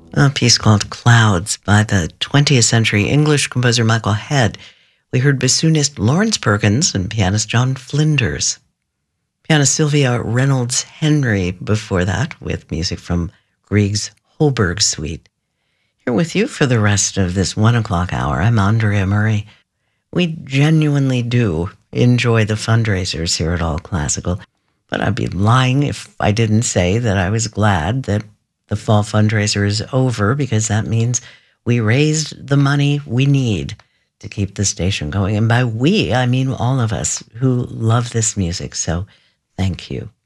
A piece called Clouds by the 20th century English composer Michael Head. We heard bassoonist Lawrence Perkins and pianist John Flinders. Pianist Sylvia Reynolds Henry before that, with music from Grieg's Holberg Suite. Here with you for the rest of this 1 o'clock hour, I'm Andrea Murray. We genuinely do enjoy the fundraisers here at All Classical, but I'd be lying if I didn't say that I was glad that the fall fundraiser is over, because that means we raised the money we need to keep the station going. And by we, I mean all of us who love this music. So thank you.